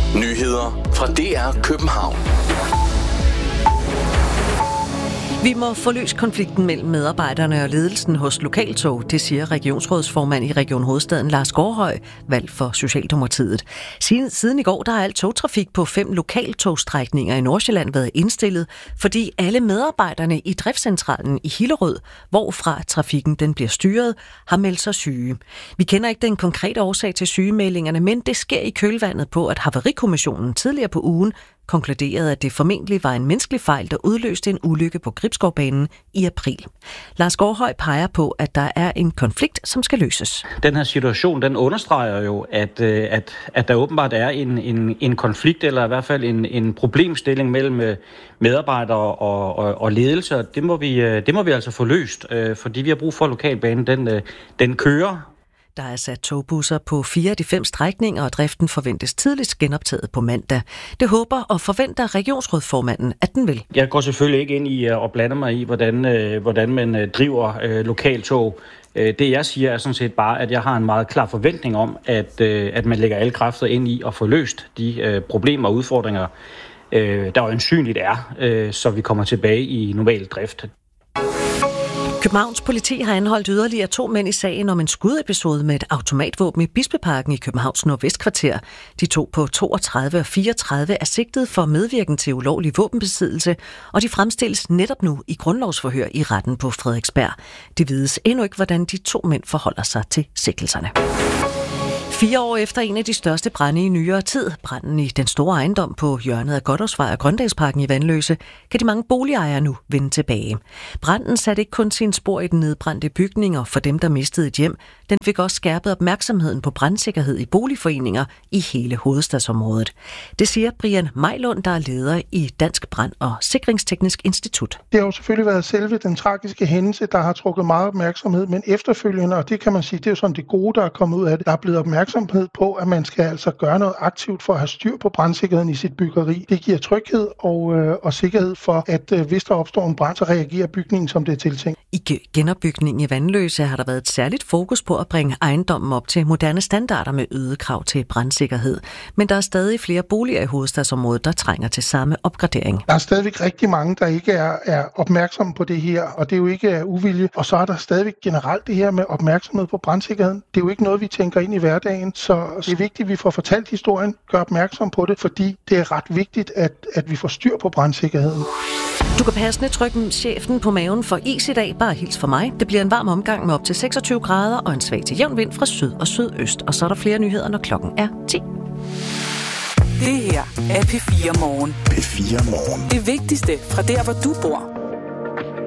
Nyheder fra DR København. Vi må få løst konflikten mellem medarbejderne og ledelsen hos Lokaltog, det siger regionsrådsformand i Region Hovedstaden Lars Gårdhøj, valgt for Socialdemokratiet. Siden i går, der har al togtrafik på 5 lokaltogstrækninger i Nordsjælland været indstillet, fordi alle medarbejderne i driftscentralen i Hillerød, hvorfra trafikken den bliver styret, har meldt sig syge. Vi kender ikke den konkrete årsag til sygemeldingerne, men det sker i kølvandet på, at Havarikommissionen tidligere på ugen konkluderede, at det formentlig var en menneskelig fejl, der udløste en ulykke på Gribskovbanen i april. Lars Gårdhøj peger på, at der er en konflikt, som skal løses. Den her situation, den understreger jo, at der åbenbart er en konflikt, eller i hvert fald en problemstilling mellem medarbejdere og ledelse. Det må vi altså få løst, fordi vi har brug for, at lokalbanen den kører. Der er sat togbusser på 4 af de 5 strækninger, og driften forventes tidligst genoptaget på mandag. Det håber og forventer regionsrådsformanden, at den vil. Jeg går selvfølgelig ikke ind i og blander mig i, hvordan man driver lokaltog. Det jeg siger er sådan set bare, at jeg har en meget klar forventning om, at man lægger alle kræfter ind i at få løst de problemer og udfordringer, der øjensynligt er, så vi kommer tilbage i normal drift. Københavns politi har anholdt yderligere 2 mænd i sagen om en skudepisode med et automatvåben i Bispeparken i Københavns Nordvestkvarter. De 2 på 32 og 34 er sigtet for medvirken til ulovlig våbenbesiddelse, og de fremstilles netop nu i grundlovsforhør i retten på Frederiksberg. Det vides endnu ikke, hvordan de 2 mænd forholder sig til sigtelserne. 4 år efter en af de største brande i nyere tid, branden i den store ejendom på hjørnet af Goddersvej og Grøndalsparken i Vanløse, kan de mange boligejere nu vende tilbage. Branden satte ikke kun sine spor i den nedbrændte bygning og for dem, der mistede et hjem. Den fik også skærpet opmærksomheden på brandsikkerhed i boligforeninger i hele hovedstadsområdet. Det siger Brian Majlund, der er leder i Dansk Brand- og Sikringsteknisk Institut. Det har jo selvfølgelig været selve den tragiske hændelse, der har trukket meget opmærksomhed, men efterfølgende, og det kan man sige, det er jo sådan det gode, der er kommet ud af det, der er blevet opmærksomhed på, at man skal altså gøre noget aktivt for at have styr på brandsikkerheden i sit byggeri. Det giver tryghed og sikkerhed for, at hvis der opstår en brand, så reagerer bygningen, som det er tiltænkt. I genopbygningen i Vanløse har der været et særligt fokus på at bringe ejendommen op til moderne standarder med øget krav til brandsikkerhed. Men der er stadig flere boliger i hovedstadsområdet, der trænger til samme opgradering. Der er stadigvæk rigtig mange, der ikke er opmærksomme på det her, og det er jo ikke af uvilje. Og så er der stadigvæk generelt det her med opmærksomhed på brandsikkerheden. Det er jo ikke noget, vi tænker ind i hverdagen, så det er vigtigt, at vi får fortalt historien, gør opmærksom på det, fordi det er ret vigtigt, at vi får styr på brandsikkerheden. Du kan passende trykke chefen på maven for is i dag. Bare hils for mig. Det bliver en varm omgang med op til 26 grader og en svag til jævn vind fra syd og sydøst. Og så er der flere nyheder, når klokken er 10. Det her er P4 Morgen. P4 Morgen. Det vigtigste fra der, hvor du bor.